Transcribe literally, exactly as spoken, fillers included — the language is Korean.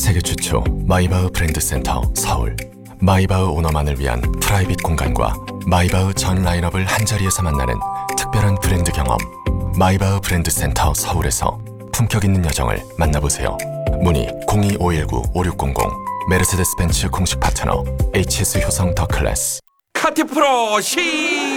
세계 최초 마이바흐 브랜드 센터 서울. 마이바흐 오너만을 위한 프라이빗 공간과 마이바흐 전 라인업을 한자리에서 만나는 특별한 브랜드 경험. 마이바흐 브랜드 센터 서울에서 품격 있는 여정을 만나보세요. 문의 공이 오일구 오육공공. 메르세데스 벤츠 공식 파트너 에이치에스 효성 더 클래스. 카티 프로 시